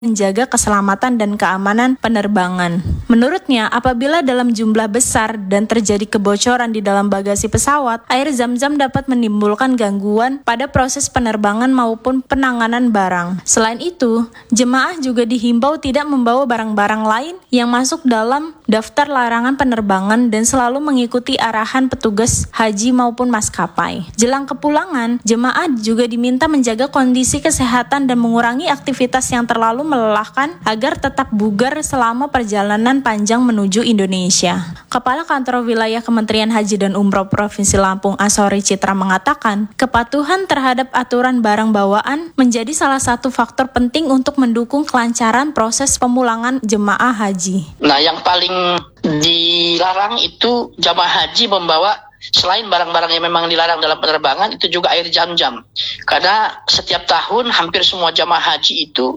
menjaga keselamatan dan keamanan penerbangan. Menurutnya, apabila dalam jumlah besar dan terjadi kebocoran di dalam bagasi pesawat, air zam-zam dapat menimbulkan gangguan pada proses penerbangan maupun penanganan barang. Selain itu, jemaah juga dihimbau tidak membawa barang-barang lain yang masuk dalam daftar larangan penerbangan dan selalu mengikuti arahan petugas haji maupun maskapai. Jelang kepulangan, jemaah juga diminta menjaga kondisi kesehatan dan mengurangi aktivitas yang terlalu melelahkan agar tetap bugar selama perjalanan panjang menuju Indonesia. Kepala Kantor Wilayah Kementerian Haji dan Umroh Provinsi Lampung Asori Citra mengatakan, kepatuhan terhadap aturan barang bawaan menjadi salah satu faktor penting untuk mendukung kelancaran proses pemulangan jemaah haji. Nah, yang paling dilarang itu jemaah haji membawa selain barang-barang yang memang dilarang dalam penerbangan, itu juga air zam-zam. Karena setiap tahun hampir semua jemaah haji itu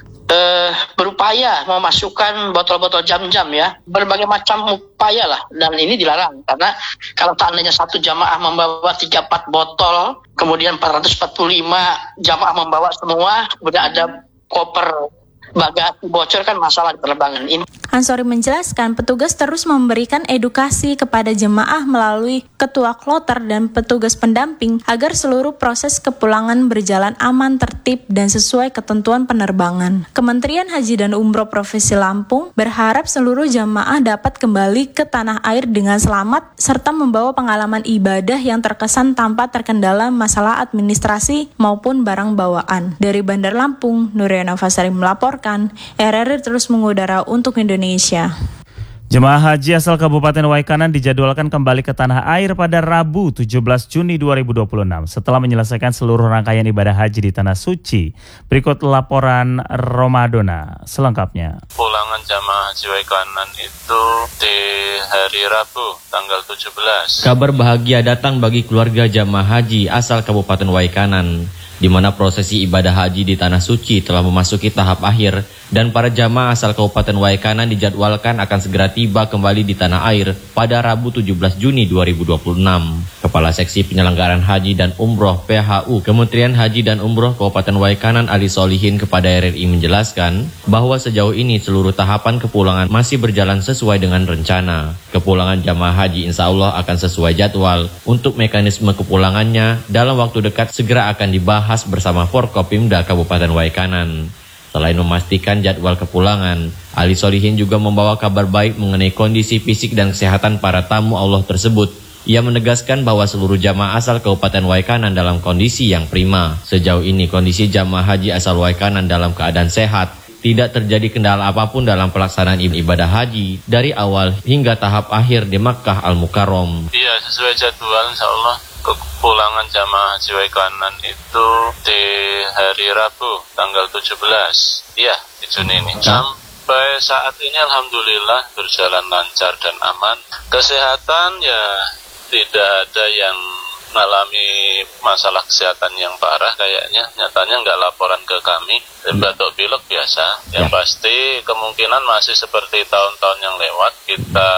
berupaya memasukkan botol-botol jam-jam ya, berbagai macam upaya lah, dan ini dilarang karena kalau seandainya satu jamaah membawa 3-4 botol, kemudian 445 jamaah membawa semua, kemudian ada koper bagasi bocor, kan masalah di penerbangan ini. Ansori menjelaskan petugas terus memberikan edukasi kepada jemaah melalui ketua kloter dan petugas pendamping agar seluruh proses kepulangan berjalan aman, tertib, dan sesuai ketentuan penerbangan. Kementerian Haji dan Umroh Provinsi Lampung berharap seluruh jemaah dapat kembali ke tanah air dengan selamat serta membawa pengalaman ibadah yang terkesan tanpa terkendala masalah administrasi maupun barang bawaan. Dari Bandar Lampung, Nuriana Fasari melaporkan, RRI terus mengudara untuk Indonesia. Jemaah haji asal Kabupaten Waikanan dijadwalkan kembali ke tanah air pada Rabu 17 Juni 2026 setelah menyelesaikan seluruh rangkaian ibadah haji di Tanah Suci. Berikut laporan Romadona selengkapnya. Pulangan jemaah haji Waikanan itu di hari Rabu tanggal 17. Kabar bahagia datang bagi keluarga jemaah haji asal Kabupaten Waikanan, di mana prosesi ibadah haji di Tanah Suci telah memasuki tahap akhir dan para jamaah asal Kabupaten Waikanan dijadwalkan akan segera tiba kembali di tanah air pada Rabu 17 Juni 2026. Kepala Seksi Penyelenggaraan Haji dan Umroh PHU Kementerian Haji dan Umroh Kabupaten Waikanan Ali Solihin kepada RRI menjelaskan bahwa sejauh ini seluruh tahapan kepulangan masih berjalan sesuai dengan rencana. Kepulangan jamaah haji insya Allah akan sesuai jadwal. Untuk mekanisme kepulangannya dalam waktu dekat segera akan dibahas bersama Forkopimda Kabupaten Waikanan. Selain memastikan jadwal kepulangan, Ali Solihin juga membawa kabar baik mengenai kondisi fisik dan kesehatan para tamu Allah tersebut. Ia menegaskan bahwa seluruh jamaah asal Kabupaten Waikanan dalam kondisi yang prima. Sejauh ini kondisi jamaah haji asal Waikanan dalam keadaan sehat. Tidak terjadi kendala apapun dalam pelaksanaan ibadah haji dari awal hingga tahap akhir di Makkah Al-Mukarram. Iya, sesuai jadwal insya Allah. Kepulangan jamaah haji Waikanan itu di hari Rabu tanggal 17 ya di Juni ini. Sampai saat ini alhamdulillah berjalan lancar dan aman. Kesehatan ya tidak ada yang mengalami masalah kesehatan yang parah kayaknya. Nyatanya nggak laporan ke kami. Batuk pilek biasa. Yang pasti kemungkinan masih seperti tahun-tahun yang lewat. Kita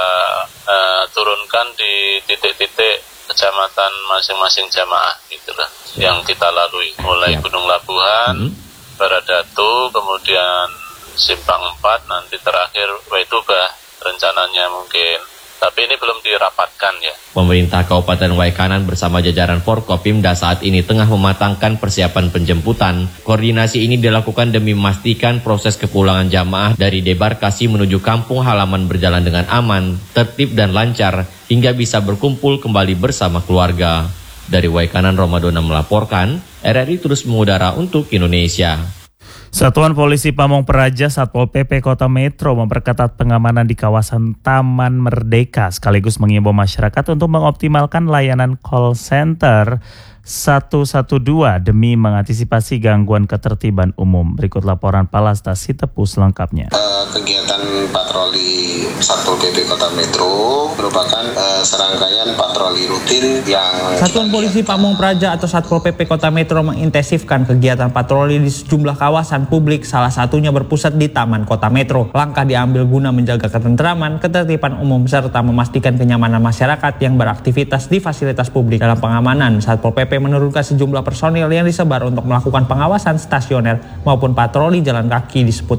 turunkan di titik-titik kecamatan masing-masing jamaah gitulah yang kita lalui, mulai Gunung Labuhan, Baradatu, kemudian Simpang 4, nanti terakhir Waituba rencananya mungkin. Tapi ini belum dirapatkan ya. Pemerintah Kabupaten Waikanan bersama jajaran Forkopimda saat ini tengah mematangkan persiapan penjemputan. Koordinasi ini dilakukan demi memastikan proses kepulangan jamaah dari debarkasi menuju kampung halaman berjalan dengan aman, tertib dan lancar, hingga bisa berkumpul kembali bersama keluarga. Dari Waikanan, Romadona melaporkan, RRI terus mengudara untuk Indonesia. Satuan Polisi Pamong Praja Satpol PP Kota Metro memperketat pengamanan di kawasan Taman Merdeka sekaligus mengimbau masyarakat untuk mengoptimalkan layanan call center 112 demi mengantisipasi gangguan ketertiban umum. Berikut laporan Palasta Sitepu selengkapnya. Kegiatan patroli Satpol PP Kota Metro merupakan serangkaian patroli rutin yang Satuan Polisi Pamong Praja atau Satpol PP Kota Metro mengintensifkan kegiatan patroli di sejumlah kawasan publik, salah satunya berpusat di Taman Kota Metro. Langkah diambil guna menjaga ketentraman, ketertiban umum serta memastikan kenyamanan masyarakat yang beraktivitas di fasilitas publik. Dalam pengamanan, Satpol PP menurunkan sejumlah personil yang disebar untuk melakukan pengawasan stasioner maupun patroli jalan kaki di seputar